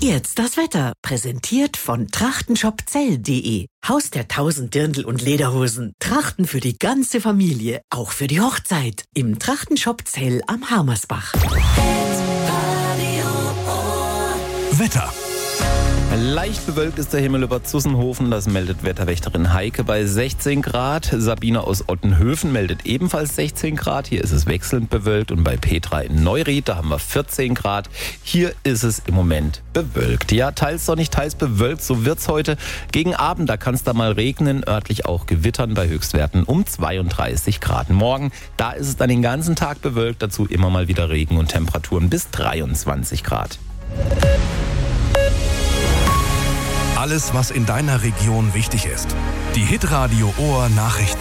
Jetzt das Wetter, präsentiert von trachtenshopzell.de. Haus der 1000 Dirndl und Lederhosen. Trachten für die ganze Familie, auch für die Hochzeit. Im Trachtenshop Zell am Harmersbach. Wetter. Leicht bewölkt ist der Himmel über Zussenhofen, das meldet Wetterwächterin Heike bei 16 Grad. Sabine aus Ottenhöfen meldet ebenfalls 16 Grad. Hier ist es wechselnd bewölkt und bei Petra in Neuried, da haben wir 14 Grad. Hier ist es im Moment bewölkt. Ja, teils sonnig, teils bewölkt, so wird's heute. Gegen Abend, da kann es da mal regnen, örtlich auch gewittern bei Höchstwerten um 32 Grad. Morgen, da ist es dann den ganzen Tag bewölkt, dazu immer mal wieder Regen und Temperaturen bis 23 Grad. Alles, was in deiner Region wichtig ist. Die Hitradio Ohr Nachrichten.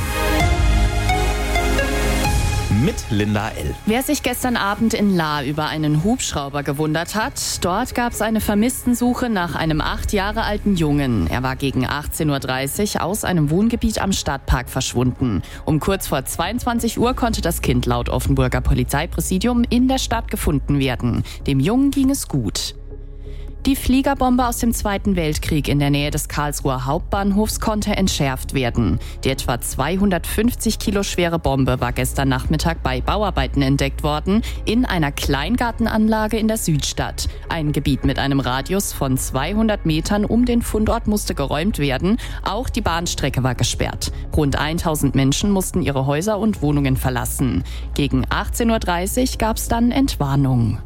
Mit Linda L. Wer sich gestern Abend in Lahr über einen Hubschrauber gewundert hat, dort gab es eine Vermisstensuche nach einem 8 Jahre alten Jungen. Er war gegen 18.30 Uhr aus einem Wohngebiet am Stadtpark verschwunden. Um kurz vor 22 Uhr konnte das Kind laut Offenburger Polizeipräsidium in der Stadt gefunden werden. Dem Jungen ging es gut. Die Fliegerbombe aus dem Zweiten Weltkrieg in der Nähe des Karlsruher Hauptbahnhofs konnte entschärft werden. Die etwa 250 Kilo schwere Bombe war gestern Nachmittag bei Bauarbeiten entdeckt worden, in einer Kleingartenanlage in der Südstadt. Ein Gebiet mit einem Radius von 200 Metern um den Fundort musste geräumt werden. Auch die Bahnstrecke war gesperrt. Rund 1000 Menschen mussten ihre Häuser und Wohnungen verlassen. Gegen 18.30 Uhr gab es dann Entwarnung.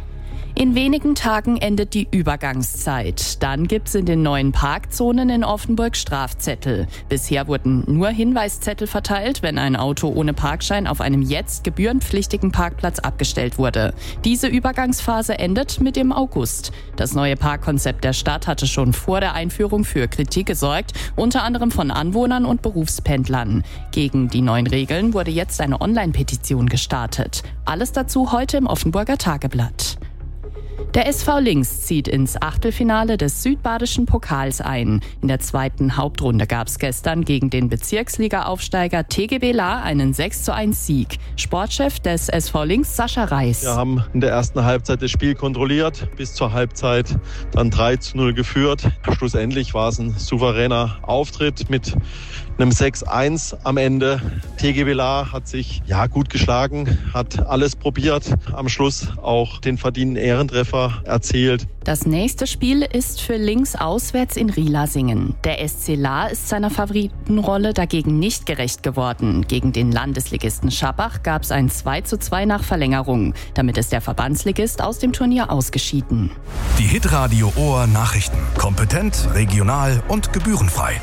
In wenigen Tagen endet die Übergangszeit. Dann gibt's in den neuen Parkzonen in Offenburg Strafzettel. Bisher wurden nur Hinweiszettel verteilt, wenn ein Auto ohne Parkschein auf einem jetzt gebührenpflichtigen Parkplatz abgestellt wurde. Diese Übergangsphase endet mit dem August. Das neue Parkkonzept der Stadt hatte schon vor der Einführung für Kritik gesorgt, unter anderem von Anwohnern und Berufspendlern. Gegen die neuen Regeln wurde jetzt eine Online-Petition gestartet. Alles dazu heute im Offenburger Tageblatt. Der SV Links zieht ins Achtelfinale des südbadischen Pokals ein. In der zweiten Hauptrunde gab es gestern gegen den Bezirksliga-Aufsteiger TGB Lahr einen 6:1 Sieg. Sportchef des SV Links, Sascha Reis. Wir haben in der ersten Halbzeit das Spiel kontrolliert, bis zur Halbzeit dann 3:0 geführt. Schlussendlich war es ein souveräner Auftritt mit einem 6:1 am Ende. TGB Lahr hat sich gut geschlagen, hat alles probiert, am Schluss auch den verdienten Ehrentreffer erzielt. Das nächste Spiel ist für Links auswärts in Rielasingen. Der SC Lahr ist seiner Favoritenrolle dagegen nicht gerecht geworden. Gegen den Landesligisten Schabach gab es ein 2:2 nach Verlängerung. Damit ist der Verbandsligist aus dem Turnier ausgeschieden. Die Hitradio Ohr Nachrichten. Kompetent, regional und gebührenfrei.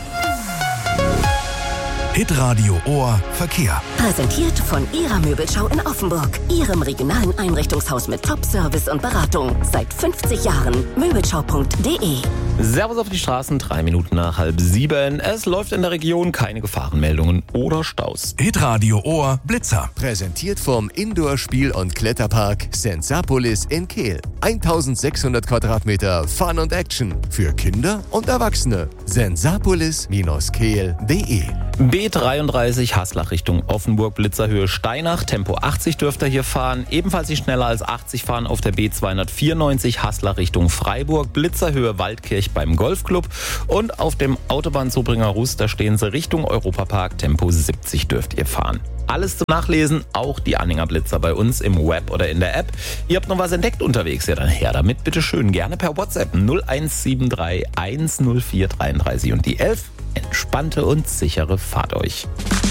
Hitradio Ohr Verkehr. Präsentiert von Ihrer Möbelschau in Offenburg. Ihrem regionalen Einrichtungshaus mit Top-Service und Beratung. Seit 50 Jahren. Möbelschau.de. Servus auf die Straßen, 3 Minuten nach 6:30. Es läuft in der Region, keine Gefahrenmeldungen oder Staus. Hitradio Ohr Blitzer. Präsentiert vom Indoor-Spiel- und Kletterpark Sensapolis in Kehl. 1600 Quadratmeter Fun und Action. Für Kinder und Erwachsene. Sensapolis-kehl.de. B33 Haslach Richtung Offenburg, Blitzerhöhe Steinach, Tempo 80 dürft ihr hier fahren. Ebenfalls nicht schneller als 80 fahren auf der B294 Haslach Richtung Freiburg, Blitzerhöhe Waldkirch beim Golfclub. Und auf dem Autobahnzubringer Rust, da stehen sie Richtung Europapark, Tempo 70 dürft ihr fahren. Alles zum Nachlesen, auch die Anhänger Blitzer bei uns im Web oder in der App. Ihr habt noch was entdeckt unterwegs, ja dann her damit, bitte schön. Gerne per WhatsApp 0173 104 33 und die 11. Entspannte und sichere Fahrt euch.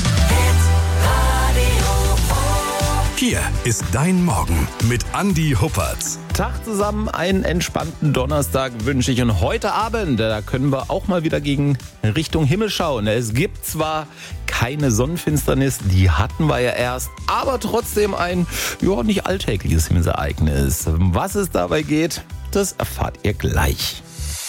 Hier ist dein Morgen mit Andi Huppertz. Tag zusammen, einen entspannten Donnerstag wünsche ich. Und heute Abend, da können wir auch mal wieder gegen Richtung Himmel schauen. Es gibt zwar keine Sonnenfinsternis, die hatten wir ja erst, aber trotzdem ein nicht alltägliches Himmelsereignis. Was es dabei geht, das erfahrt ihr gleich.